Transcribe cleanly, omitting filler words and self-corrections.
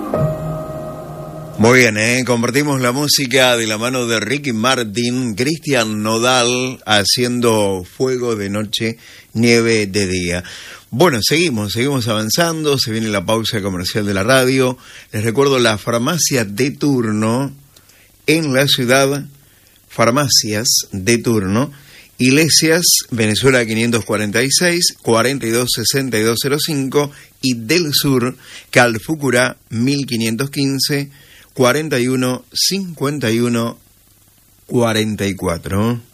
Muy bien, compartimos la música de la mano de Ricky Martin, Cristian Nodal haciendo Fuego de noche, nieve de día. Bueno, seguimos avanzando, se viene la pausa comercial de la radio. Les recuerdo la farmacia de turno en la ciudad, farmacias de turno, Iglesias, Venezuela 546, 426205 y del sur, Calfucurá 1515, 41 51 44.